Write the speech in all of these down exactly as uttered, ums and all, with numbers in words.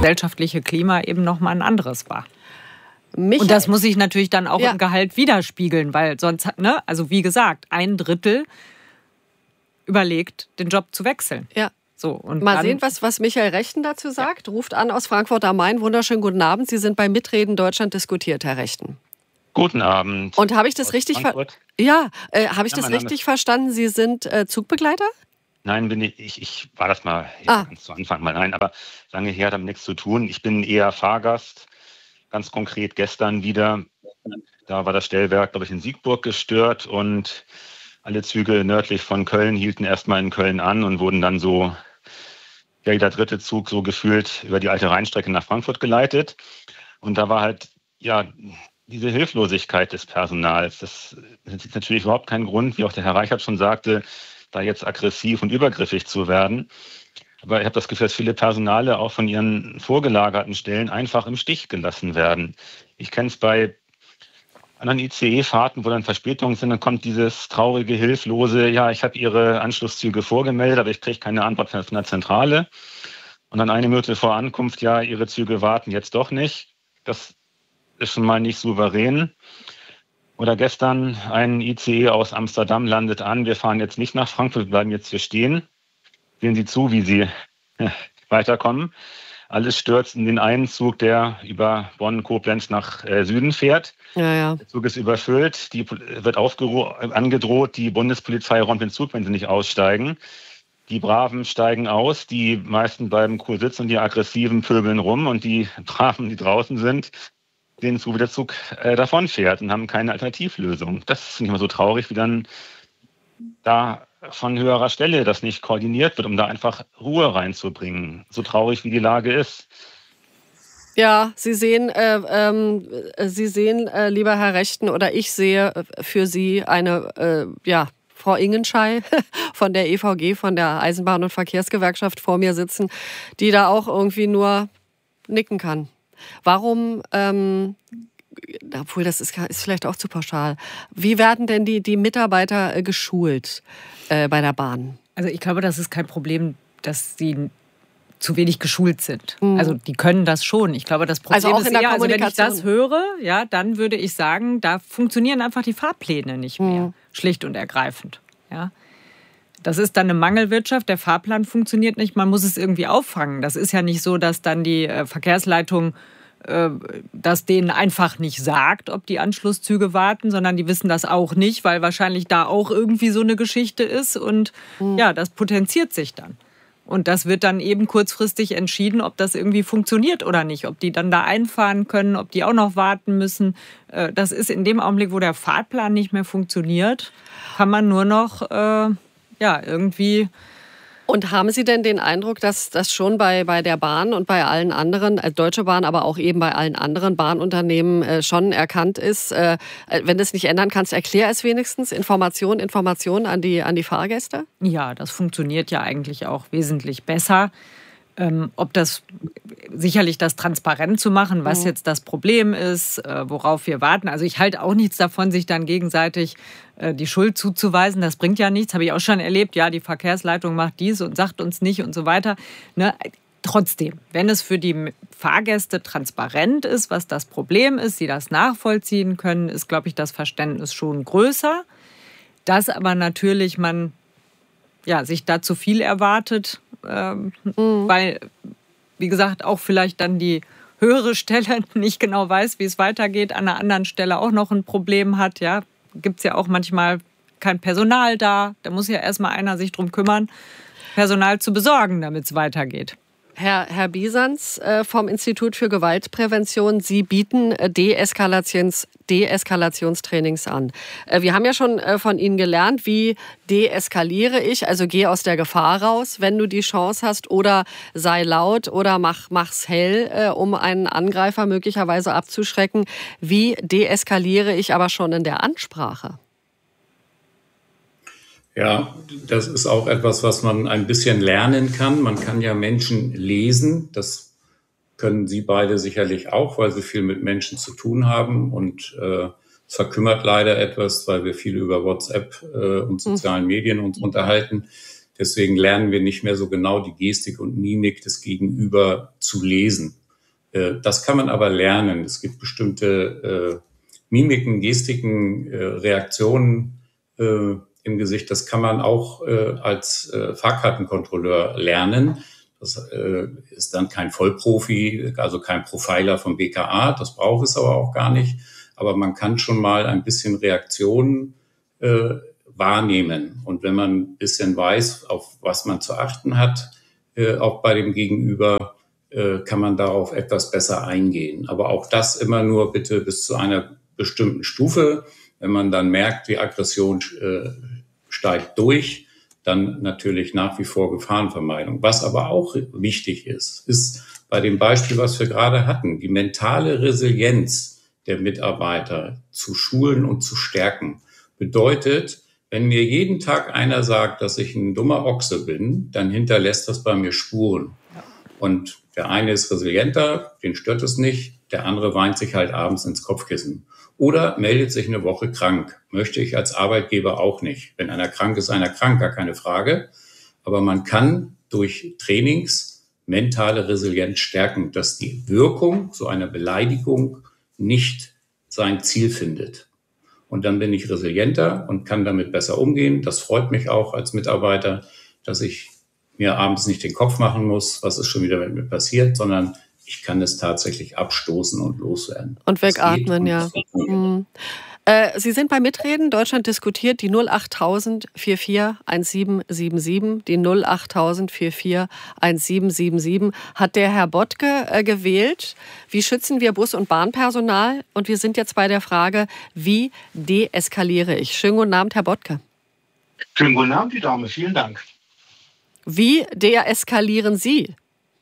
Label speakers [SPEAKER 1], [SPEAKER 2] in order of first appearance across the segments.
[SPEAKER 1] gesellschaftliche Klima eben nochmal ein anderes war.
[SPEAKER 2] Michael.
[SPEAKER 1] Und das muss sich natürlich dann auch
[SPEAKER 2] Ja.
[SPEAKER 1] im Gehalt widerspiegeln, weil sonst, ne, also wie gesagt, ein Drittel überlegt, den Job zu wechseln.
[SPEAKER 2] Ja.
[SPEAKER 1] So, und
[SPEAKER 2] Mal
[SPEAKER 1] dann,
[SPEAKER 2] sehen, was, was Michael Rechten dazu sagt. Ja. Ruft an aus Frankfurt am Main. Wunderschönen guten Abend. Sie sind bei Mitreden Deutschland diskutiert, Herr Rechten.
[SPEAKER 3] Guten Abend.
[SPEAKER 2] Und habe ich das richtig ver- Ja, äh, habe ich
[SPEAKER 3] Ja,
[SPEAKER 2] das
[SPEAKER 3] mein
[SPEAKER 2] richtig verstanden? Sie sind äh, Zugbegleiter?
[SPEAKER 3] Nein, bin ich, ich, ich war das mal
[SPEAKER 2] Ah.
[SPEAKER 3] ganz zu Anfang mal. Nein, aber lange her, damit nichts zu tun. Ich bin eher Fahrgast. Ganz konkret gestern wieder. Da war das Stellwerk, glaube ich, in Siegburg gestört und alle Züge nördlich von Köln hielten erstmal in Köln an und wurden dann so, ja, jeder dritte Zug so gefühlt über die alte Rheinstrecke nach Frankfurt geleitet. Und da war halt, ja, diese Hilflosigkeit des Personals. Das ist natürlich überhaupt kein Grund, wie auch der Herr Reichert schon sagte, da jetzt aggressiv und übergriffig zu werden. Aber ich habe das Gefühl, dass viele Personale auch von ihren vorgelagerten Stellen einfach im Stich gelassen werden. Ich kenne es bei anderen I C E-Fahrten, wo dann Verspätungen sind, dann kommt dieses traurige, hilflose, ja, ich habe Ihre Anschlusszüge vorgemeldet, aber ich kriege keine Antwort von der Zentrale. Und dann eine Minute vor Ankunft, ja, Ihre Züge warten jetzt doch nicht. Das ist schon mal nicht souverän. Oder gestern ein I C E aus Amsterdam landet an, wir fahren jetzt nicht nach Frankfurt, wir bleiben jetzt hier stehen. Sehen Sie zu, wie Sie weiterkommen. Alles stürzt in den einen Zug, der über Bonn-Koblenz nach äh, Süden fährt.
[SPEAKER 2] Ja, ja.
[SPEAKER 3] Der Zug ist überfüllt, die wird aufgero- angedroht, die Bundespolizei räumt den Zug, wenn sie nicht aussteigen. Die Braven steigen aus, die meisten bleiben cool sitzen und die Aggressiven pöbeln rum und die Braven, die draußen sind, sehen zu, wie der Zug äh, davonfährt und haben keine Alternativlösung. Das finde ich immer so traurig, wie dann da von höherer Stelle das nicht koordiniert wird, um da einfach Ruhe reinzubringen. So traurig, wie die Lage ist.
[SPEAKER 2] Ja, Sie sehen, äh, ähm, Sie sehen, äh, lieber Herr Rechten, oder ich sehe für Sie eine, äh, ja, Frau Ingenschei von der E V G, von der Eisenbahn- und Verkehrsgewerkschaft vor mir sitzen, die da auch irgendwie nur nicken kann. Warum, ähm, obwohl das ist, ist vielleicht auch zu pauschal, wie werden denn die, die Mitarbeiter äh, geschult äh, bei der Bahn?
[SPEAKER 1] Also ich glaube, das ist kein Problem, dass sie zu wenig geschult sind.
[SPEAKER 2] Mhm.
[SPEAKER 1] Also die können das schon. Ich glaube, das Problem
[SPEAKER 2] Also auch
[SPEAKER 1] ist
[SPEAKER 2] in der
[SPEAKER 1] eher, also wenn ich
[SPEAKER 2] Kommunikation.
[SPEAKER 1] das höre, ja, dann würde ich sagen, da funktionieren einfach die Fahrpläne nicht mehr.
[SPEAKER 2] Mhm.
[SPEAKER 1] Schlicht und ergreifend. Ja. Das ist dann eine Mangelwirtschaft. Der Fahrplan funktioniert nicht. Man muss es irgendwie auffangen. Das ist ja nicht so, dass dann die äh, Verkehrsleitung äh, das denen einfach nicht sagt, ob die Anschlusszüge warten, sondern die wissen das auch nicht, weil wahrscheinlich da auch irgendwie so eine Geschichte ist. Und
[SPEAKER 2] Mhm.
[SPEAKER 1] ja, das potenziert sich dann. Und das wird dann eben kurzfristig entschieden, ob das irgendwie funktioniert oder nicht. Ob die dann da einfahren können, ob die auch noch warten müssen. Das ist in dem Augenblick, wo der Fahrplan nicht mehr funktioniert, kann man nur noch äh, ja, irgendwie...
[SPEAKER 2] Und haben Sie denn den Eindruck, dass das schon bei, bei der Bahn und bei allen anderen, äh, Deutsche Bahn, aber auch eben bei allen anderen Bahnunternehmen äh, schon erkannt ist, äh, wenn du es nicht ändern kannst, erklär es wenigstens, Information, Information an die, an die Fahrgäste?
[SPEAKER 1] Ja, das funktioniert ja eigentlich auch wesentlich besser. Ähm, ob das sicherlich das transparent zu machen, was
[SPEAKER 2] Mhm.
[SPEAKER 1] jetzt das Problem ist, äh, worauf wir warten. Also ich halte auch nichts davon, sich dann gegenseitig äh, die Schuld zuzuweisen. Das bringt ja nichts, habe ich auch schon erlebt. Ja, die Verkehrsleitung macht dies und sagt uns nicht und so weiter. Ne? Trotzdem, wenn es für die Fahrgäste transparent ist, was das Problem ist, sie das nachvollziehen können, ist, glaube ich, das Verständnis schon größer. Dass aber natürlich man ja, sich da zu viel erwartet, ähm, mhm. weil, wie gesagt, auch vielleicht dann die höhere Stelle nicht genau weiß, wie es weitergeht, an einer anderen Stelle auch noch ein Problem hat. Ja, gibt es ja auch manchmal kein Personal da. Da muss ja erstmal einer sich drum kümmern, Personal zu besorgen, damit es weitergeht.
[SPEAKER 2] Herr, Herr Bisanz äh, vom Institut für Gewaltprävention, Sie bieten äh, Deeskalations, Deeskalationstrainings an. Äh, wir haben ja schon äh, von Ihnen gelernt, wie deeskaliere ich, also geh aus der Gefahr raus, wenn du die Chance hast, oder sei laut oder mach, mach's hell, äh, um einen Angreifer möglicherweise abzuschrecken. Wie deeskaliere ich aber schon in der Ansprache?
[SPEAKER 4] Ja, das ist auch etwas, was man ein bisschen lernen kann. Man kann ja Menschen lesen. Das können Sie beide sicherlich auch, weil Sie viel mit Menschen zu tun haben. Und äh, es verkümmert leider etwas, weil wir viel über WhatsApp äh, und sozialen Medien uns unterhalten. Deswegen lernen wir nicht mehr so genau die Gestik und Mimik des Gegenüber zu lesen. Das kann man aber lernen. Es gibt bestimmte Mimiken, Gestiken, Reaktionen im Gesicht. Das kann man auch als Fahrkartenkontrolleur lernen. Das ist dann kein Vollprofi, also kein Profiler vom B K A. Das braucht es aber auch gar nicht. Aber man kann schon mal ein bisschen Reaktionen äh, wahrnehmen. Und wenn man ein bisschen weiß, auf was man zu achten hat, äh, auch bei dem Gegenüber, äh, kann man darauf etwas besser eingehen. Aber auch das immer nur bitte bis zu einer bestimmten Stufe. Wenn man dann merkt, die Aggression äh, steigt durch, dann natürlich nach wie vor Gefahrenvermeidung. Was aber auch wichtig ist, ist bei dem Beispiel, was wir gerade hatten, die mentale Resilienz der Mitarbeiter zu schulen und zu stärken. Bedeutet, wenn mir jeden Tag einer sagt, dass ich ein dummer Ochse bin, dann hinterlässt das bei mir Spuren. Und der eine ist resilienter, den stört es nicht, der andere weint sich halt abends ins Kopfkissen. Oder meldet sich eine Woche krank. Möchte ich als Arbeitgeber auch nicht. Wenn einer krank ist, einer krank, gar keine Frage. Aber man kann durch Trainings mentale Resilienz stärken, dass die Wirkung so einer Beleidigung nicht sein Ziel findet. Und dann bin ich resilienter und kann damit besser umgehen. Das freut mich auch als Mitarbeiter, dass ich mir abends nicht den Kopf machen muss, was ist schon wieder mit mir passiert, sondern ich kann es tatsächlich abstoßen und loswerden.
[SPEAKER 2] Und wegatmen, ja. Mhm. Äh, Sie sind bei Mitreden. Deutschland diskutiert die null achttausend vierundvierzig siebzehn siebenundsiebzig. Die null achttausend vierundvierzig siebzehn siebenundsiebzig hat der Herr Bottke äh, gewählt. Wie schützen wir Bus- und Bahnpersonal? Und wir sind jetzt bei der Frage, wie deeskaliere ich? Schönen guten Abend, Herr Bottke.
[SPEAKER 5] Schönen guten Abend, die Dame. Vielen Dank.
[SPEAKER 2] Wie deeskalieren Sie?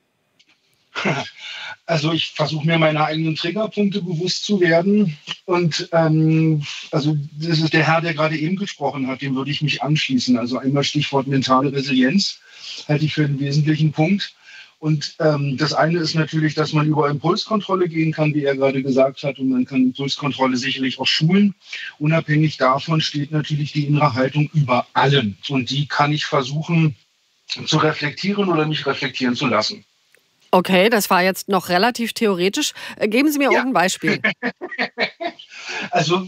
[SPEAKER 5] Also ich versuche mir meine eigenen Triggerpunkte bewusst zu werden. Und ähm, also das ist der Herr, der gerade eben gesprochen hat, dem würde ich mich anschließen. Also einmal Stichwort mentale Resilienz, halte ich für einen wesentlichen Punkt. Und ähm, das eine ist natürlich, dass man über Impulskontrolle gehen kann, wie er gerade gesagt hat. Und man kann Impulskontrolle sicherlich auch schulen. Unabhängig davon steht natürlich die innere Haltung über allem. Und die kann ich versuchen zu reflektieren oder mich reflektieren zu lassen.
[SPEAKER 2] Okay, das war jetzt noch relativ theoretisch. Geben Sie mir ja auch ein Beispiel.
[SPEAKER 5] Also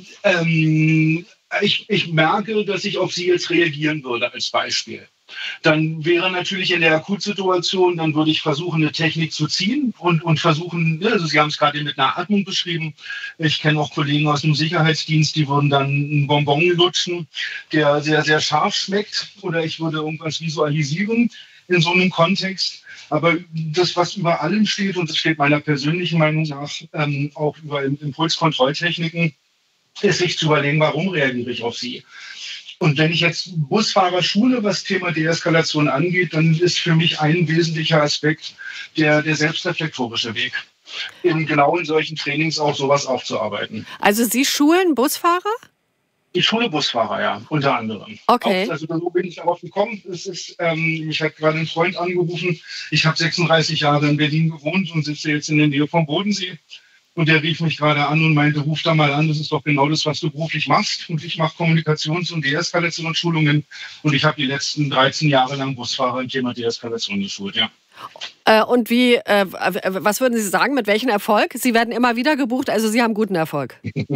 [SPEAKER 5] ähm, ich, ich merke, dass ich auf Sie jetzt reagieren würde als Beispiel. Dann wäre natürlich in der Akutsituation, dann würde ich versuchen, eine Technik zu ziehen und, und versuchen, also Sie haben es gerade mit einer Atmung beschrieben. Ich kenne auch Kollegen aus dem Sicherheitsdienst, die würden dann einen Bonbon lutschen, der sehr, sehr scharf schmeckt. Oder ich würde irgendwas visualisieren in so einem Kontext. Aber das, was über allem steht, und das steht meiner persönlichen Meinung nach ähm, auch über Impulskontrolltechniken, ist sich zu überlegen, warum reagiere ich auf sie. Und wenn ich jetzt Busfahrer schule, was Thema Deeskalation angeht, dann ist für mich ein wesentlicher Aspekt der, der selbstreflektorische Weg, in genau in solchen Trainings auch sowas aufzuarbeiten.
[SPEAKER 2] Also Sie schulen Busfahrer?
[SPEAKER 5] Ich schule Busfahrer, ja, unter anderem.
[SPEAKER 2] Okay.
[SPEAKER 5] Auch, also so bin ich darauf gekommen. Es ist, ähm, mich hat gerade ein Freund angerufen. Ich habe sechsunddreißig Jahre in Berlin gewohnt und sitze jetzt in der Nähe vom Bodensee. Und der rief mich gerade an und meinte, ruf da mal an, das ist doch genau das, was du beruflich machst. Und ich mache Kommunikations- und Deeskalationsschulungen. Und ich habe die letzten dreizehn Jahre lang Busfahrer im Thema Deeskalation geschult, ja.
[SPEAKER 2] Äh, und wie, äh, was würden Sie sagen, mit welchem Erfolg? Sie werden immer wieder gebucht, also Sie haben guten Erfolg.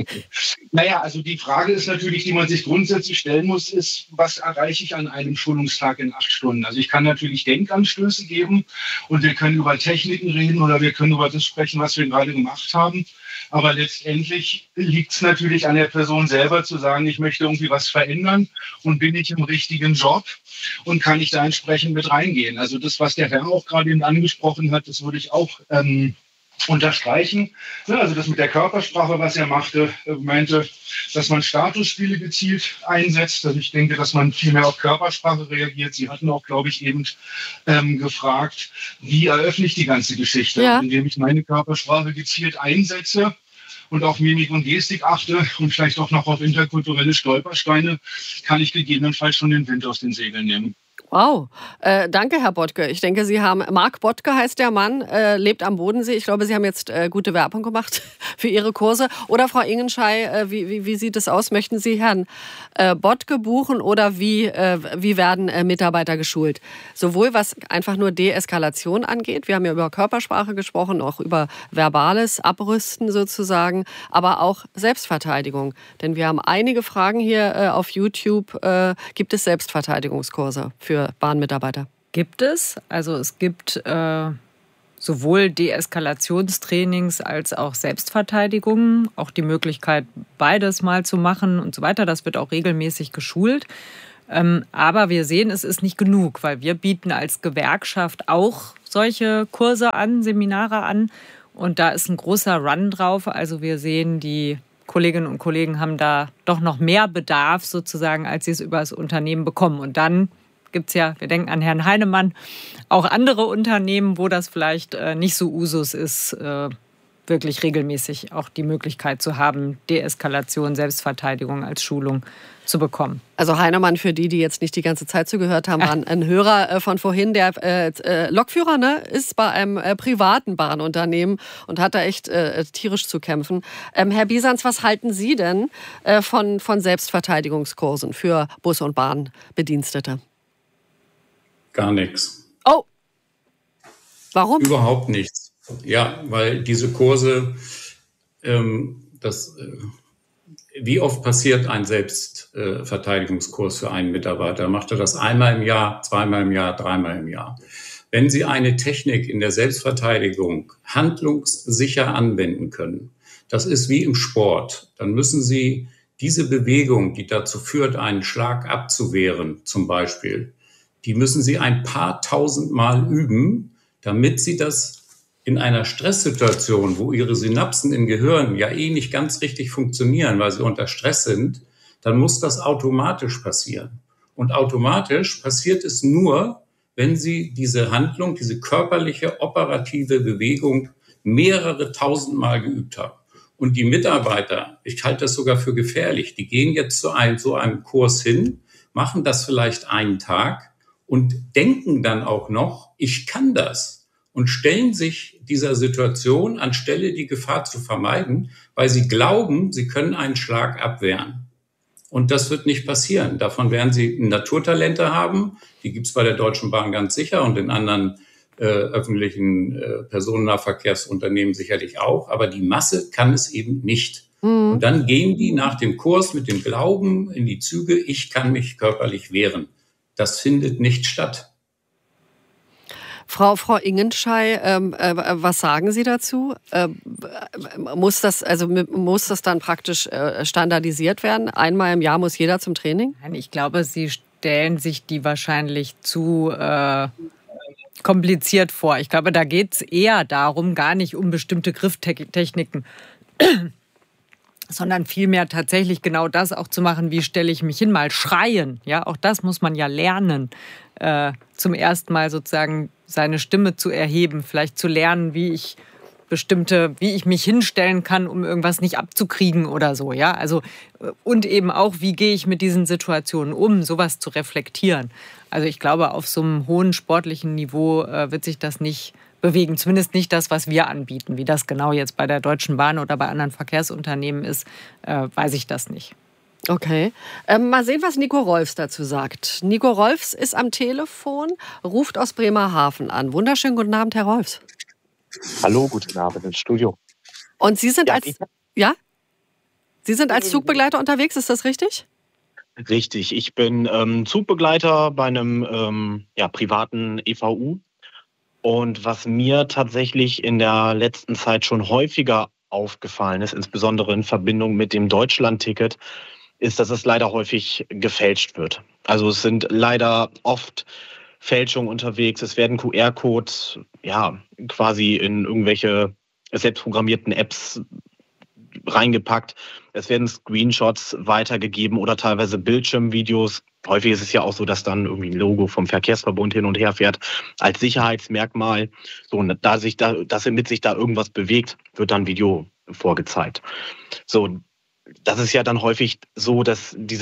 [SPEAKER 5] Naja, also die Frage ist natürlich, die man sich grundsätzlich stellen muss, ist, was erreiche ich an einem Schulungstag in acht Stunden? Also ich kann natürlich Denkanstöße geben und wir können über Techniken reden oder wir können über das sprechen, was wir gerade gemacht haben. Aber letztendlich liegt es natürlich an der Person selber zu sagen, ich möchte irgendwie was verändern und bin ich im richtigen Job und kann ich da entsprechend mit reingehen. Also das, was der Herr auch gerade eben angesprochen hat, das würde ich auch ähm, unterstreichen. Ja, also das mit der Körpersprache, was er machte, meinte, dass man Statusspiele gezielt einsetzt. Also ich denke, dass man viel mehr auf Körpersprache reagiert. Sie hatten auch, glaube ich, eben ähm, gefragt, wie eröffne ich die ganze Geschichte,
[SPEAKER 2] ja.
[SPEAKER 5] Indem ich meine Körpersprache gezielt einsetze und auf Mimik und Gestik achte und vielleicht auch noch auf interkulturelle Stolpersteine, kann ich gegebenenfalls schon den Wind aus den Segeln nehmen.
[SPEAKER 2] Wow, äh, danke Herr Bottke. Ich denke, Sie haben, Marc Bottke heißt der Mann, äh, lebt am Bodensee. Ich glaube, Sie haben jetzt äh, gute Werbung gemacht für Ihre Kurse. Oder Frau Ingenschei, äh, wie, wie, wie sieht es aus? Möchten Sie Herrn äh, Bottke buchen oder wie, äh, wie werden äh, Mitarbeiter geschult? Sowohl was einfach nur Deeskalation angeht, wir haben ja über Körpersprache gesprochen, auch über verbales Abrüsten sozusagen, aber auch Selbstverteidigung. Denn wir haben einige Fragen hier äh, auf YouTube. Äh, gibt es Selbstverteidigungskurse für für Bahnmitarbeiter?
[SPEAKER 1] Gibt es. Also es gibt äh, sowohl Deeskalationstrainings als auch Selbstverteidigung, auch die Möglichkeit, beides mal zu machen und so weiter. Das wird auch regelmäßig geschult. Ähm, aber wir sehen, es ist nicht genug, weil wir bieten als Gewerkschaft auch solche Kurse an, Seminare an. Und da ist ein großer Run drauf. Also wir sehen, die Kolleginnen und Kollegen haben da doch noch mehr Bedarf sozusagen, als sie es über das Unternehmen bekommen. Und dann gibt es ja, wir denken an Herrn Heinemann, auch andere Unternehmen, wo das vielleicht äh, nicht so Usus ist, äh, wirklich regelmäßig auch die Möglichkeit zu haben, Deeskalation, Selbstverteidigung als Schulung zu bekommen.
[SPEAKER 2] Also Heinemann, für die, die jetzt nicht die ganze Zeit zugehört haben, war ein Hörer äh, von vorhin, der äh, Lokführer ne, ist bei einem äh, privaten Bahnunternehmen und hat da echt äh, tierisch zu kämpfen. Ähm, Herr Bisans, was halten Sie denn äh, von, von Selbstverteidigungskursen für Bus- und Bahnbedienstete?
[SPEAKER 4] Gar nichts.
[SPEAKER 2] Oh, warum?
[SPEAKER 4] Überhaupt nichts. Ja, weil diese Kurse, ähm, das, äh, wie oft passiert ein Selbstverteidigungskurs äh, für einen Mitarbeiter? Macht er das einmal im Jahr, zweimal im Jahr, dreimal im Jahr? Wenn Sie eine Technik in der Selbstverteidigung handlungssicher anwenden können, das ist wie im Sport, dann müssen Sie diese Bewegung, die dazu führt, einen Schlag abzuwehren, zum Beispiel, die müssen Sie ein paar tausend Mal üben, damit Sie das in einer Stresssituation, wo Ihre Synapsen im Gehirn ja eh nicht ganz richtig funktionieren, weil sie unter Stress sind, dann muss das automatisch passieren. Und automatisch passiert es nur, wenn Sie diese Handlung, diese körperliche, operative Bewegung mehrere tausend Mal geübt haben. Und die Mitarbeiter, ich halte das sogar für gefährlich, die gehen jetzt zu einem, so einem Kurs hin, machen das vielleicht einen Tag, und denken dann auch noch, ich kann das, und stellen sich dieser Situation anstelle die Gefahr zu vermeiden, weil sie glauben, sie können einen Schlag abwehren. Und das wird nicht passieren. Davon werden sie Naturtalente haben, die gibt es bei der Deutschen Bahn ganz sicher und in anderen äh, öffentlichen äh, Personennahverkehrsunternehmen sicherlich auch, aber die Masse kann es eben nicht. Mhm. Und dann gehen die nach dem Kurs mit dem Glauben in die Züge, ich kann mich körperlich wehren. Das findet nicht statt.
[SPEAKER 2] Frau, Frau Ingenschei, ähm, äh, was sagen Sie dazu? Ähm, muss das, also muss das dann praktisch äh, standardisiert werden? Einmal im Jahr muss jeder zum Training?
[SPEAKER 1] Nein, ich glaube, Sie stellen sich die wahrscheinlich zu äh, kompliziert vor. Ich glaube, da geht es eher darum, gar nicht um bestimmte Grifftechniken, sondern vielmehr tatsächlich genau das auch zu machen, wie stelle ich mich hin, mal schreien. Ja, auch das muss man ja lernen, äh, zum ersten Mal sozusagen seine Stimme zu erheben, vielleicht zu lernen, wie ich bestimmte, wie ich mich hinstellen kann, um irgendwas nicht abzukriegen oder so. Ja, also und eben auch, wie gehe ich mit diesen Situationen um, sowas zu reflektieren. Also ich glaube, auf so einem hohen sportlichen Niveau äh, wird sich das nicht bewegen. Zumindest nicht das, was wir anbieten. Wie das genau jetzt bei der Deutschen Bahn oder bei anderen Verkehrsunternehmen ist, äh, weiß ich das nicht.
[SPEAKER 2] Okay. Ähm, mal sehen, was Nico Rolfs dazu sagt. Nico Rolfs ist am Telefon, ruft aus Bremerhaven an. Wunderschönen guten Abend, Herr Rolfs.
[SPEAKER 6] Hallo, guten Abend ins Studio.
[SPEAKER 2] Und Sie sind
[SPEAKER 6] ja,
[SPEAKER 2] als ja? Sie sind als Zugbegleiter unterwegs, ist das richtig?
[SPEAKER 6] Richtig. Ich bin ähm, Zugbegleiter bei einem ähm, ja, privaten E V U. Und was mir tatsächlich in der letzten Zeit schon häufiger aufgefallen ist, insbesondere in Verbindung mit dem Deutschland-Ticket, ist, dass es leider häufig gefälscht wird. Also es sind leider oft Fälschungen unterwegs. Es werden Q R-Codes ja quasi in irgendwelche selbstprogrammierten Apps reingepackt. Es werden Screenshots weitergegeben oder teilweise Bildschirmvideos. Häufig ist es ja auch so, dass dann irgendwie ein Logo vom Verkehrsverbund hin und her fährt als Sicherheitsmerkmal. So, und da sich da, dass mit sich da irgendwas bewegt, wird dann Video vorgezeigt. So, das ist ja dann häufig so, dass diese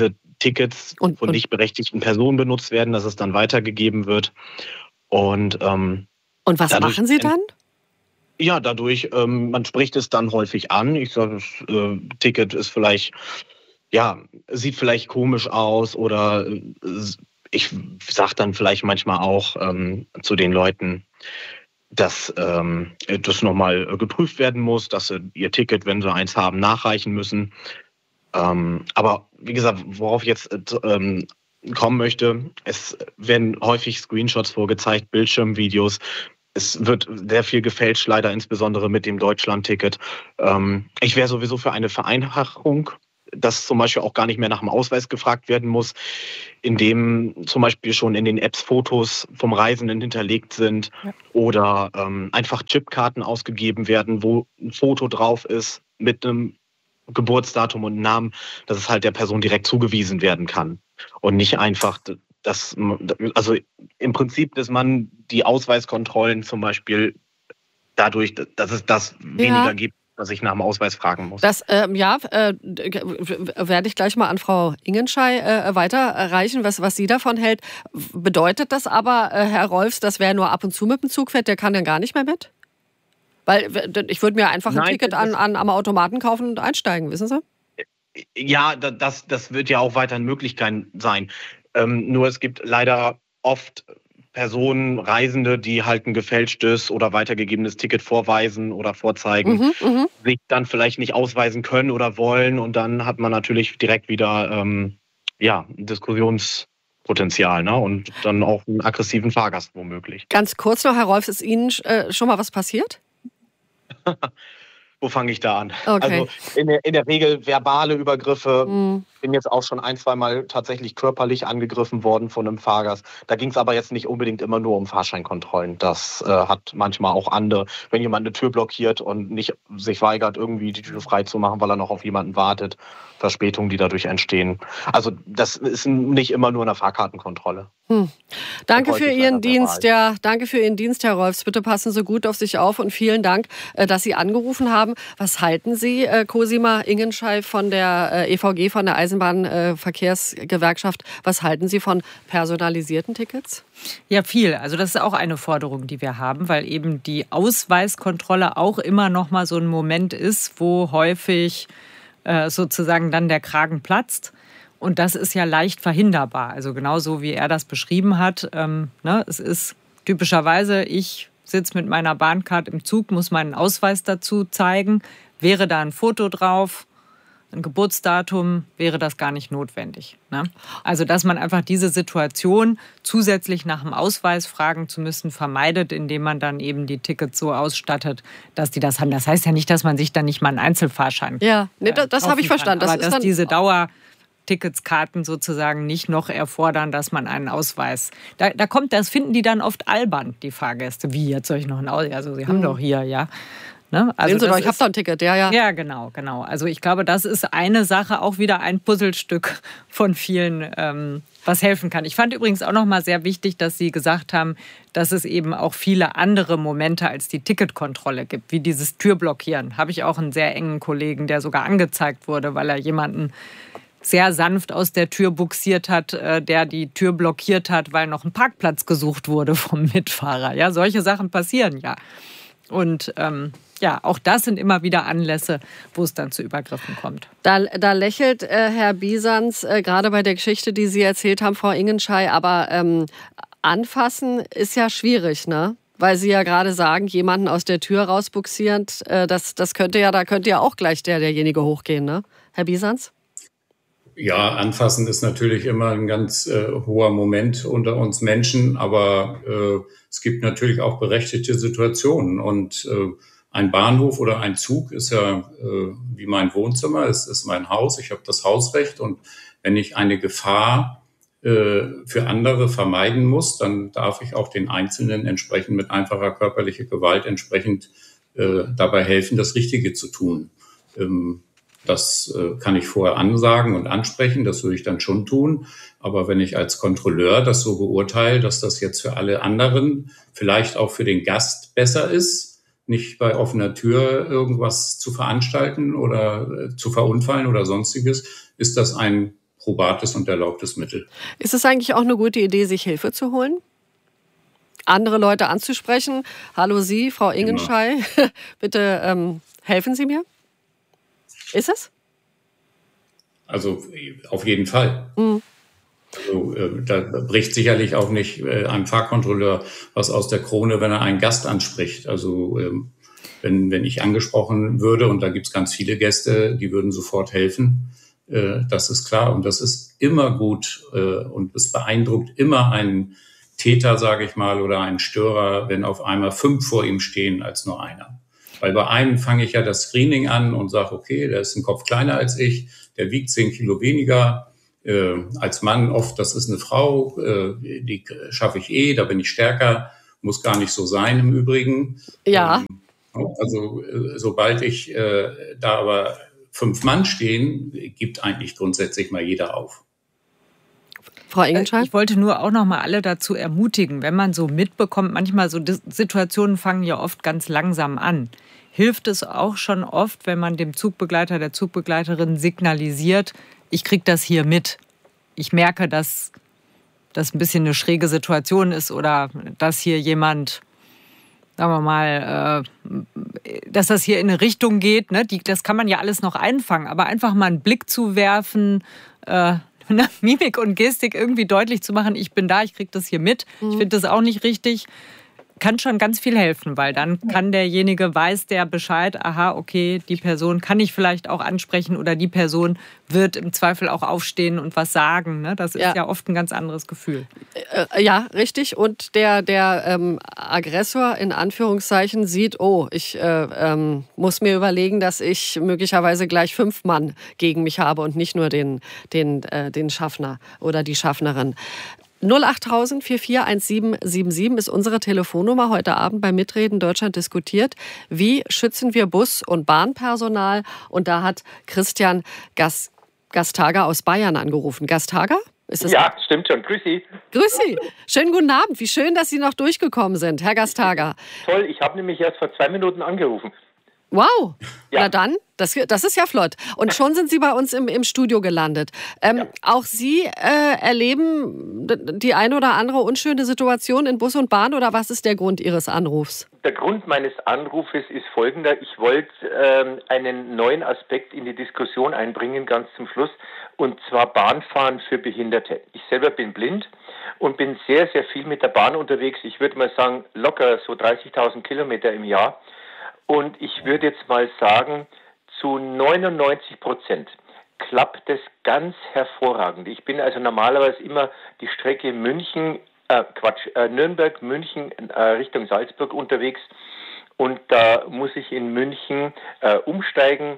[SPEAKER 6] Tickets
[SPEAKER 2] Und-
[SPEAKER 6] von
[SPEAKER 2] und-
[SPEAKER 6] nicht berechtigten Personen benutzt werden, dass es dann weitergegeben wird. Und ähm,
[SPEAKER 2] Und was
[SPEAKER 6] Dadurch-
[SPEAKER 2] machen Sie dann?
[SPEAKER 6] ja, dadurch, ähm, man spricht es dann häufig an. Ich sage, das äh, Ticket ist vielleicht, ja, sieht vielleicht komisch aus oder äh, ich sage dann vielleicht manchmal auch ähm, zu den Leuten, dass ähm, das nochmal geprüft werden muss, dass sie ihr Ticket, wenn sie eins haben, nachreichen müssen. Ähm, aber wie gesagt, worauf ich jetzt äh, ähm, kommen möchte, es werden häufig Screenshots vorgezeigt, Bildschirmvideos. Es wird sehr viel gefälscht, leider insbesondere mit dem Deutschland-Ticket. Ähm, ich wäre sowieso für eine Vereinfachung, dass zum Beispiel auch gar nicht mehr nach dem Ausweis gefragt werden muss, indem zum Beispiel schon in den Apps Fotos vom Reisenden hinterlegt sind
[SPEAKER 2] Ja.
[SPEAKER 6] oder ähm, einfach Chipkarten ausgegeben werden, wo ein Foto drauf ist mit einem Geburtsdatum und Namen, dass es halt der Person direkt zugewiesen werden kann und nicht einfach, dass, also im Prinzip, dass man die Ausweiskontrollen zum Beispiel dadurch, dass es das weniger
[SPEAKER 2] Ja.
[SPEAKER 6] gibt, dass ich nach dem Ausweis fragen muss.
[SPEAKER 2] Das, ähm, ja, äh, werde ich gleich mal an Frau Ingenschei äh, weiterreichen, was, was sie davon hält. Bedeutet das aber, äh, Herr Rolfs, dass wer nur ab und zu mit dem Zug fährt, der kann dann gar nicht mehr mit? Weil ich würde mir einfach ein
[SPEAKER 6] Nein,
[SPEAKER 2] Ticket an,
[SPEAKER 6] das-
[SPEAKER 2] an, am Automaten kaufen und einsteigen, wissen Sie?
[SPEAKER 6] Ja, da- das, das wird ja auch weiterhin Möglichkeit sein. Ähm, nur es gibt leider oft Personen, Reisende, die halt ein gefälschtes oder weitergegebenes Ticket vorweisen oder vorzeigen,
[SPEAKER 2] Mhm, mhm.
[SPEAKER 6] sich dann vielleicht nicht ausweisen können oder wollen. Und dann hat man natürlich direkt wieder ähm, ja, ein Diskussionspotenzial, ne? Und dann auch einen aggressiven Fahrgast womöglich.
[SPEAKER 2] Ganz kurz noch, Herr Rolfs, ist Ihnen äh, schon mal was passiert?
[SPEAKER 6] Wo fange ich da an?
[SPEAKER 2] Okay.
[SPEAKER 6] Also in der, in der Regel verbale Übergriffe.
[SPEAKER 2] Mhm.
[SPEAKER 6] Bin jetzt auch schon ein, zwei Mal tatsächlich körperlich angegriffen worden von einem Fahrgast. Da ging es aber jetzt nicht unbedingt immer nur um Fahrscheinkontrollen. Das äh, hat manchmal auch andere, wenn jemand eine Tür blockiert und nicht sich weigert, irgendwie die Tür frei zu machen, weil er noch auf jemanden wartet. Verspätungen, die dadurch entstehen. Also das ist nicht immer nur eine Fahrkartenkontrolle.
[SPEAKER 2] Hm. Danke
[SPEAKER 6] Und
[SPEAKER 2] für
[SPEAKER 6] häufig
[SPEAKER 2] Ihren
[SPEAKER 6] leider
[SPEAKER 2] Dienst,
[SPEAKER 6] verbal.
[SPEAKER 2] ja, danke für Ihren Dienst, Herr Rolfs. Bitte passen Sie gut auf sich auf und vielen Dank, äh, dass Sie angerufen haben. Was halten Sie, äh, Cosima Ingenschei von der äh, E V G, von der Eisenbahnverkehrsgewerkschaft, was halten Sie von personalisierten Tickets?
[SPEAKER 1] Ja, viel. Also das ist auch eine Forderung, die wir haben, weil eben die Ausweiskontrolle auch immer noch mal so ein Moment ist, wo häufig äh, sozusagen dann der Kragen platzt. Und das ist ja leicht verhinderbar. Also genauso wie er das beschrieben hat. Ähm, ne, es ist typischerweise, ich sitze mit meiner Bahncard im Zug, muss meinen Ausweis dazu zeigen. Wäre da ein Foto drauf, ein Geburtsdatum, wäre das gar nicht notwendig. Ne? Also dass man einfach diese Situation zusätzlich nach dem Ausweis fragen zu müssen vermeidet, indem man dann eben die Tickets so ausstattet, dass die das haben. Das heißt ja nicht, dass man sich dann nicht mal einen Einzelfahrschein
[SPEAKER 2] Ja, nee, das, das
[SPEAKER 1] kaufen
[SPEAKER 2] habe ich verstanden.
[SPEAKER 1] Kann,
[SPEAKER 2] Das
[SPEAKER 1] aber
[SPEAKER 2] ist
[SPEAKER 1] dass
[SPEAKER 2] dann
[SPEAKER 1] diese Dauerticketskarten sozusagen nicht noch erfordern, dass man einen Ausweis. Da, da kommt, das finden die dann oft albern, die Fahrgäste. Wie, jetzt soll ich noch einen Ausweis? Also sie haben
[SPEAKER 2] Mhm.
[SPEAKER 1] doch hier, ja. Ne? Also
[SPEAKER 2] Sehen Sie
[SPEAKER 1] das
[SPEAKER 2] doch, ich habe
[SPEAKER 1] ist-
[SPEAKER 2] doch ein Ticket, ja, ja.
[SPEAKER 1] ja, genau, genau. Also ich glaube, das ist eine Sache, auch wieder ein Puzzlestück von vielen, ähm, was helfen kann. Ich fand übrigens auch noch mal sehr wichtig, dass Sie gesagt haben, dass es eben auch viele andere Momente als die Ticketkontrolle gibt, wie dieses Türblockieren. Habe ich auch einen sehr engen Kollegen, der sogar angezeigt wurde, weil er jemanden sehr sanft aus der Tür buxiert hat, äh, der die Tür blockiert hat, weil noch ein Parkplatz gesucht wurde vom Mitfahrer. Ja, solche Sachen passieren ja. Und ähm, ja, auch das sind immer wieder Anlässe, wo es dann zu Übergriffen kommt.
[SPEAKER 2] Da, da lächelt äh, Herr Bisans äh, gerade bei der Geschichte, die Sie erzählt haben, Frau Ingenschei. Aber ähm, anfassen ist ja schwierig, ne? Weil Sie ja gerade sagen, jemanden aus der Tür rausbuxierend, äh, das, das könnte ja, da könnte ja auch gleich der, derjenige hochgehen, ne? Herr Bisans?
[SPEAKER 4] Ja, anfassen ist natürlich immer ein ganz äh, hoher Moment unter uns Menschen, aber äh, es gibt natürlich auch berechtigte Situationen. Und äh, ein Bahnhof oder ein Zug ist ja äh, wie mein Wohnzimmer, es ist mein Haus, ich habe das Hausrecht. Und wenn ich eine Gefahr äh, für andere vermeiden muss, dann darf ich auch den Einzelnen entsprechend mit einfacher körperlicher Gewalt entsprechend äh, dabei helfen, das Richtige zu tun. Ähm, Das äh, kann ich vorher ansagen und ansprechen, das würde ich dann schon tun. Aber wenn ich als Kontrolleur das so beurteile, dass das jetzt für alle anderen, vielleicht auch für den Gast besser ist, nicht bei offener Tür irgendwas zu veranstalten oder äh, zu verunfallen oder sonstiges, ist das ein probates und erlaubtes Mittel.
[SPEAKER 2] Ist es eigentlich auch eine gute Idee, sich Hilfe zu holen? Andere Leute anzusprechen? Hallo Sie, Frau Ingenschei, bitte ähm, helfen Sie mir? Ist es?
[SPEAKER 4] Also auf jeden Fall. Mhm. Also, äh, da bricht sicherlich auch nicht äh, ein Fahrkontrolleur was aus der Krone, wenn er einen Gast anspricht. Also ähm, wenn, wenn ich angesprochen würde, und da gibt es ganz viele Gäste, die würden sofort helfen, äh, das ist klar. Und das ist immer gut äh, und es beeindruckt immer einen Täter, sage ich mal, oder einen Störer, wenn auf einmal fünf vor ihm stehen als nur einer. Weil bei einem fange ich ja das Screening an und sage, okay, der ist ein Kopf kleiner als ich, der wiegt zehn Kilo weniger. Äh, als Mann oft, das ist eine Frau, äh, die schaffe ich eh, da bin ich stärker, muss gar nicht so sein im Übrigen.
[SPEAKER 2] Ja.
[SPEAKER 4] Ähm, also äh, sobald ich äh, da aber fünf Mann stehen, gibt eigentlich grundsätzlich mal jeder auf.
[SPEAKER 2] Frau Ingenschei?
[SPEAKER 1] Ich wollte nur auch noch mal alle dazu ermutigen, wenn man so mitbekommt, manchmal so Situationen fangen ja oft ganz langsam an. Hilft es auch schon oft, wenn man dem Zugbegleiter, der Zugbegleiterin signalisiert, ich kriege das hier mit. Ich merke, dass das ein bisschen eine schräge Situation ist oder dass hier jemand, sagen wir mal, äh, dass das hier in eine Richtung geht. Ne? Die, das kann man ja alles noch einfangen, aber einfach mal einen Blick zu werfen, äh, Mimik und Gestik irgendwie deutlich zu machen, ich bin da, ich kriege das hier mit. Mhm. Ich finde das auch nicht richtig. Kann schon ganz viel helfen, weil dann kann derjenige, weiß der Bescheid, aha, okay, die Person kann ich vielleicht auch ansprechen oder die Person wird im Zweifel auch aufstehen und was sagen. Ne? Das ist ja. ja oft ein ganz anderes Gefühl.
[SPEAKER 2] Äh, ja, richtig. Und der, der ähm, Aggressor in Anführungszeichen sieht, oh, ich äh, ähm, muss mir überlegen, dass ich möglicherweise gleich fünf Mann gegen mich habe und nicht nur den, den, äh, den Schaffner oder die Schaffnerin. null acht tausend vier vier eins sieben sieben sieben ist unsere Telefonnummer heute Abend bei Mitreden Deutschland diskutiert. Wie schützen wir Bus- und Bahnpersonal? Und da hat Christian Gas- Gastager aus Bayern angerufen. Gastager? Ist das
[SPEAKER 7] ja,
[SPEAKER 2] nicht?
[SPEAKER 7] Stimmt schon. Grüß Sie.
[SPEAKER 2] Grüß Sie. Schönen guten Abend. Wie schön, dass Sie noch durchgekommen sind, Herr Gastager.
[SPEAKER 7] Toll, ich habe nämlich erst vor zwei Minuten angerufen.
[SPEAKER 2] Wow,
[SPEAKER 7] ja.
[SPEAKER 2] Na dann, das, das ist ja flott. Und schon sind Sie bei uns im, im Studio gelandet. Ähm, ja. Auch Sie äh, erleben die eine oder andere unschöne Situation in Bus und Bahn, oder was ist der Grund Ihres Anrufs?
[SPEAKER 7] Der Grund meines Anrufes ist folgender. Ich wollte ähm, einen neuen Aspekt in die Diskussion einbringen, ganz zum Schluss, und zwar Bahnfahren für Behinderte. Ich selber bin blind und bin sehr, sehr viel mit der Bahn unterwegs. Ich würde mal sagen, locker so dreißigtausend Kilometer im Jahr. Und ich würde jetzt mal sagen, zu neunundneunzig Prozent klappt es ganz hervorragend. Ich bin also normalerweise immer die Strecke München, äh, Quatsch, äh, Nürnberg, München äh, Richtung Salzburg unterwegs. Und da muss ich in München äh, umsteigen.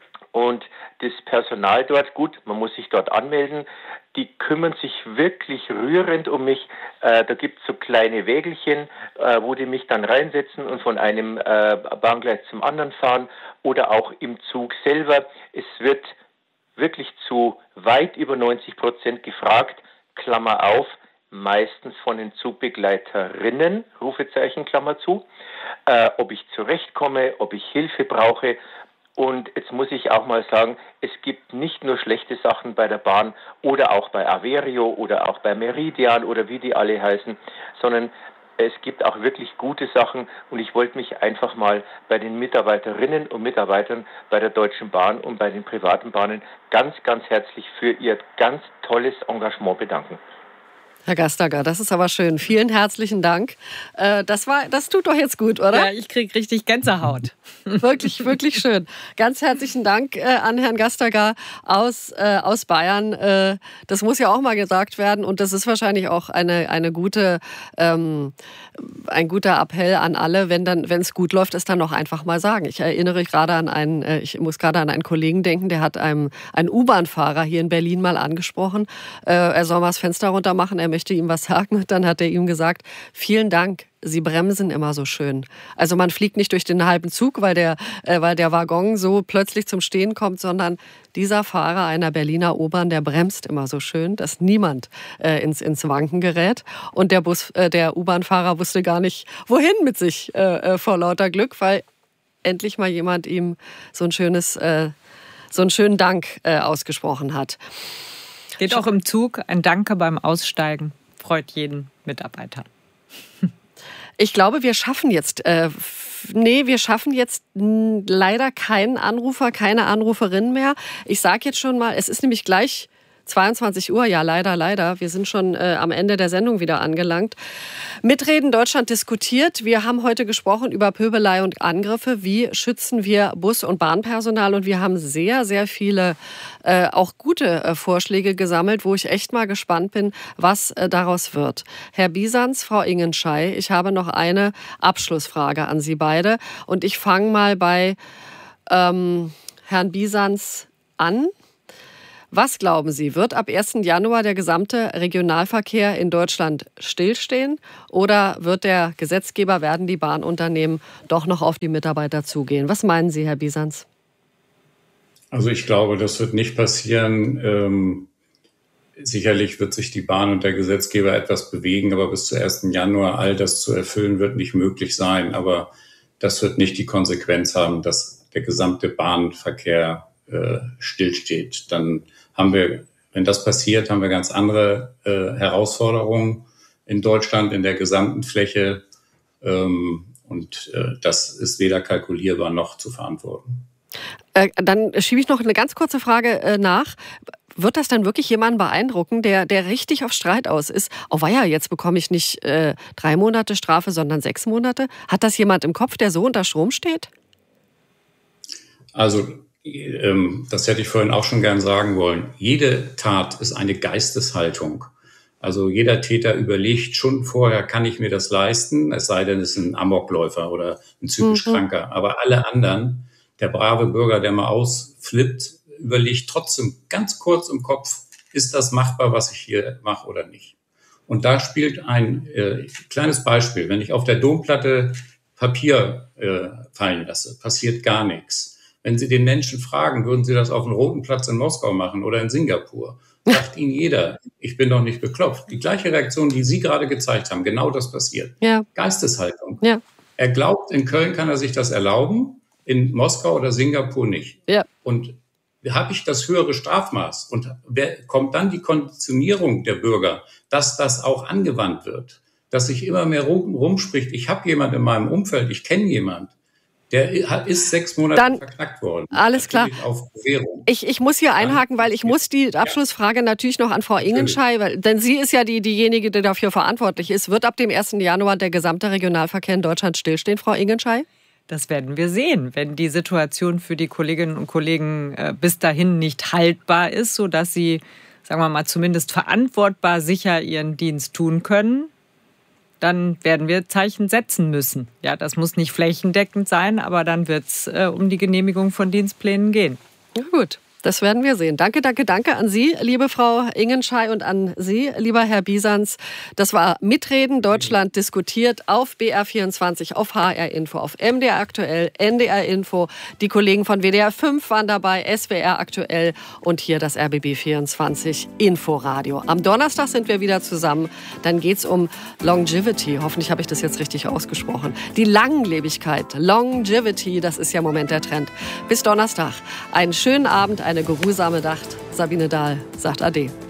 [SPEAKER 7] Und das Personal dort, gut, man muss sich dort anmelden, die kümmern sich wirklich rührend um mich. Äh, da gibt es so kleine Wägelchen, äh, wo die mich dann reinsetzen und von einem äh, Bahngleis zum anderen fahren oder auch im Zug selber. Es wird wirklich zu weit über neunzig Prozent gefragt, Klammer auf, meistens von den Zugbegleiterinnen, Rufezeichen, Klammer zu, äh, ob ich zurechtkomme, ob ich Hilfe brauche. Und jetzt muss ich auch mal sagen, es gibt nicht nur schlechte Sachen bei der Bahn oder auch bei Averio oder auch bei Meridian oder wie die alle heißen, sondern es gibt auch wirklich gute Sachen. Und ich wollte mich einfach mal bei den Mitarbeiterinnen und Mitarbeitern bei der Deutschen Bahn und bei den privaten Bahnen ganz, ganz herzlich für ihr ganz tolles Engagement bedanken.
[SPEAKER 2] Herr Gastager, das ist aber schön. Vielen herzlichen Dank. Das war, das tut doch jetzt gut, oder?
[SPEAKER 1] Ja, ich kriege richtig Gänsehaut.
[SPEAKER 2] Wirklich, wirklich schön. Ganz herzlichen Dank an Herrn Gastager aus, aus Bayern. Das muss ja auch mal gesagt werden und das ist wahrscheinlich auch eine, eine gute, ähm, ein guter Appell an alle, wenn dann, wenn es gut läuft, es dann auch einfach mal sagen. Ich erinnere gerade an einen, ich muss gerade an einen Kollegen denken, der hat einem, einen U-Bahn-Fahrer hier in Berlin mal angesprochen. Er soll mal das Fenster runter machen, er möchte ihm was sagen. Und dann hat er ihm gesagt, vielen Dank, Sie bremsen immer so schön. Also man fliegt nicht durch den halben Zug, weil der, äh, weil der Waggon so plötzlich zum Stehen kommt, sondern dieser Fahrer einer Berliner U-Bahn, der bremst immer so schön, dass niemand äh, ins, ins Wanken gerät. Und der, Bus, äh, der U-Bahn-Fahrer wusste gar nicht, wohin mit sich äh, äh, vor lauter Glück, weil endlich mal jemand ihm so ein schönes, äh, so einen schönen Dank äh, ausgesprochen hat.
[SPEAKER 1] Geht auch im Zug. Ein Danke beim Aussteigen. Freut jeden Mitarbeiter.
[SPEAKER 2] Ich glaube, wir schaffen jetzt, äh, nee, wir schaffen jetzt mh, leider keinen Anrufer, keine Anruferin mehr. Ich sage jetzt schon mal, es ist nämlich gleich zweiundzwanzig Uhr, ja leider, leider. Wir sind schon äh, am Ende der Sendung wieder angelangt. Mitreden Deutschland diskutiert. Wir haben heute gesprochen über Pöbelei und Angriffe. Wie schützen wir Bus- und Bahnpersonal? Und wir haben sehr, sehr viele äh, auch gute äh, Vorschläge gesammelt, wo ich echt mal gespannt bin, was äh, daraus wird. Herr Bisans, Frau Ingenschei, ich habe noch eine Abschlussfrage an Sie beide. Und ich fange mal bei ähm, Herrn Bisans an. Was glauben Sie, wird ab ersten Januar der gesamte Regionalverkehr in Deutschland stillstehen oder wird der Gesetzgeber, werden die Bahnunternehmen doch noch auf die Mitarbeiter zugehen? Was meinen Sie, Herr Bisans?
[SPEAKER 4] Also ich glaube, das wird nicht passieren. Ähm, sicherlich wird sich die Bahn und der Gesetzgeber etwas bewegen, aber bis zum ersten Januar all das zu erfüllen, wird nicht möglich sein. Aber das wird nicht die Konsequenz haben, dass der gesamte Bahnverkehr äh, stillsteht. Dann haben wir, wenn das passiert, haben wir ganz andere äh, Herausforderungen in Deutschland, in der gesamten Fläche. Ähm, und äh, das ist weder kalkulierbar noch zu verantworten.
[SPEAKER 2] Äh, dann schiebe ich noch eine ganz kurze Frage äh, nach. Wird das dann wirklich jemanden beeindrucken, der, der richtig auf Streit aus ist? Oh weia, jetzt bekomme ich nicht äh, drei Monate Strafe, sondern sechs Monate. Hat das jemand im Kopf, der so unter Strom steht?
[SPEAKER 4] Also das hätte ich vorhin auch schon gern sagen wollen. Jede Tat ist eine Geisteshaltung. Also jeder Täter überlegt schon vorher, kann ich mir das leisten? Es sei denn, es ist ein Amokläufer oder ein psychisch mhm. Kranker. Aber alle anderen, der brave Bürger, der mal ausflippt, überlegt trotzdem ganz kurz im Kopf, ist das machbar, was ich hier mache oder nicht? Und da spielt ein äh, kleines Beispiel. Wenn ich auf der Domplatte Papier äh, fallen lasse, passiert gar nichts. Wenn Sie den Menschen fragen, würden Sie das auf dem Roten Platz in Moskau machen oder in Singapur? Sagt Ihnen jeder, ich bin doch nicht beklopft. Die gleiche Reaktion, die Sie gerade gezeigt haben, genau das passiert. Ja. Geisteshaltung. Ja. Er glaubt, in Köln kann er sich das erlauben, in Moskau oder Singapur nicht. Ja. Und habe ich das höhere Strafmaß und wer, kommt dann die Konditionierung der Bürger, dass das auch angewandt wird, dass sich immer mehr rum, rumspricht, ich habe jemand in meinem Umfeld, ich kenne jemand. Der ist sechs Monate dann verknackt worden.
[SPEAKER 2] Alles klar. Auf ich, ich muss hier einhaken, weil ich ja. muss die Abschlussfrage natürlich noch an Frau Ingenschei, weil, denn sie ist ja die, diejenige, die dafür verantwortlich ist. Wird ab dem ersten Januar der gesamte Regionalverkehr in Deutschland stillstehen, Frau Ingenschei?
[SPEAKER 1] Das werden wir sehen, wenn die Situation für die Kolleginnen und Kollegen äh, bis dahin nicht haltbar ist, sodass sie, sagen wir mal, zumindest verantwortbar sicher ihren Dienst tun können. Dann werden wir Zeichen setzen müssen. Ja, das muss nicht flächendeckend sein, aber dann wird es äh, um die Genehmigung von Dienstplänen gehen.
[SPEAKER 2] Ja, gut. Das werden wir sehen. Danke, danke, danke an Sie, liebe Frau Ingenschei, und an Sie, lieber Herr Bisans. Das war Mitreden Deutschland diskutiert auf B R vierundzwanzig, auf H R Info, auf M D R aktuell, N D R Info. Die Kollegen von W D R fünf waren dabei, S W R aktuell und hier das R B B vierundzwanzig Inforadio. Am Donnerstag sind wir wieder zusammen. Dann geht es um Longevity. Hoffentlich habe ich das jetzt richtig ausgesprochen. Die Langlebigkeit. Longevity, das ist ja im Moment der Trend. Bis Donnerstag. Einen schönen Abend, eine geruhsame Nacht. Sabine Dahl sagt Ade.